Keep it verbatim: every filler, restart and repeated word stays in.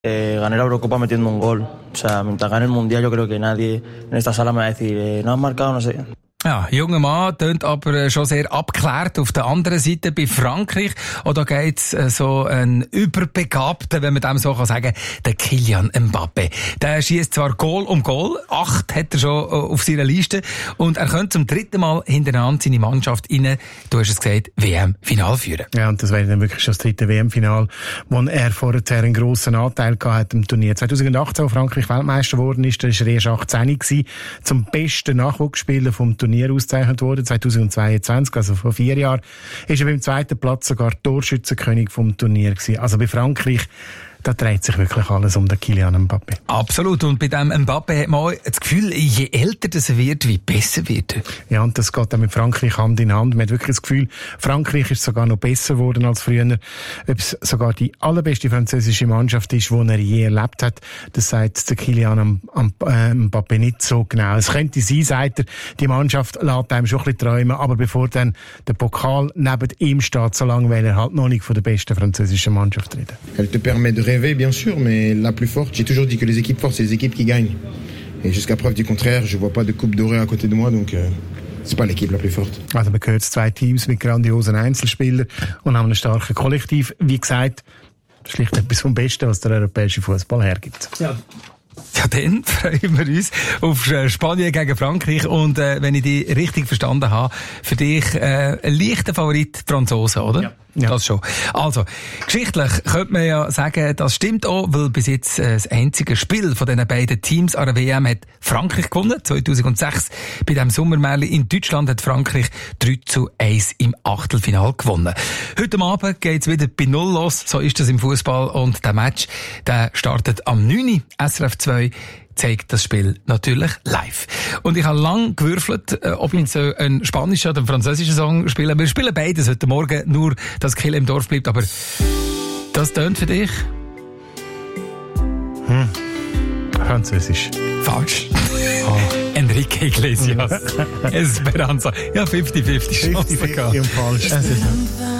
Eh, gané la Eurocopa metiendo un gol. O sea, mientras gane el Mundial, yo creo que nadie en esta sala me va a decir, eh, no has marcado, no sé. Ja, junger Mann, tönt aber schon sehr abgeklärt. Auf der anderen Seite bei Frankreich, oh, da geht's so ein Überbegabter, wenn man dem so kann sagen, der Kylian Mbappé. Der schießt zwar Goal um Goal, acht hat er schon auf seiner Liste, und er könnte zum dritten Mal hintereinander seine Mannschaft rein, du hast es gesagt, W M-Final führen. Ja, und das wäre dann wirklich schon das dritte W M-Final, wo er vorher einen grossen Anteil hatte im Turnier. zwanzig achtzehn, als Frankreich Weltmeister geworden ist, da war er erst achtzehn gewesen, zum besten Nachwuchsspieler vom Turnier ausgezeichnet worden, zweitausendzweiundzwanzig, also vor vier Jahren, ist er beim zweiten Platz sogar Torschützenkönig vom Turnier gewesen. Also bei Frankreich, da dreht sich wirklich alles um den Kylian Mbappé. Absolut. Und bei dem Mbappé hat man auch das Gefühl, je älter das wird, wie besser wird er. Ja, und das geht dann mit Frankreich Hand in Hand. Man hat wirklich das Gefühl, Frankreich ist sogar noch besser geworden als früher. Ob es sogar die allerbeste französische Mannschaft ist, die er je erlebt hat, das sagt der Kylian Mbappé nicht so genau. Es könnte sein, sagt er, die Mannschaft lässt einem schon ein bisschen träumen, aber bevor dann der Pokal neben ihm steht, so lange will er halt noch nicht von der besten französischen Mannschaft reden. Elle te permet de rêver, bien sûr, mais la plus forte, j'ai toujours dit que les équipes fortes, c'est les équipes qui gagnent. Et jusqu'à preuve du contraire, je vois pas de coupe dorée à côté de moi, donc euh, c'est pas l'équipe la plus forte. Also man gehört zwei Teams mit grandiosen Einzelspielern und haben ein starkes Kollektiv. Wie gesagt, schlicht etwas vom Besten, was der europäische Fußball hergibt. Ja. Ja, dann freuen wir uns auf Spanien gegen Frankreich. Und äh, wenn ich die richtig verstanden habe, für dich äh, ein leichter Favorit die Franzosen, oder? Ja. Ja. Das schon. Also, geschichtlich könnte man ja sagen, das stimmt auch, weil bis jetzt äh, das einzige Spiel von diesen beiden Teams an der W M hat Frankreich gewonnen. zweitausendsechs bei dem Sommermärchen in Deutschland hat Frankreich drei zu eins im Achtelfinal gewonnen. Heute Abend geht's wieder bei Null los. So ist das im Fußball. Und der Match, der startet am neun Uhr. S R F zwei zeigt das Spiel natürlich live. Und ich habe lang gewürfelt, ob ich so einen spanischen oder einen französischen Song spielen. Wir spielen beides heute Morgen, nur dass Kiel im Dorf bleibt. Aber das tönt für dich? Hm. Französisch. Falsch. Oh. Enrique Iglesias. Esperanza. Ja, fünfzig fünfzig Chance gehabt. Falsch.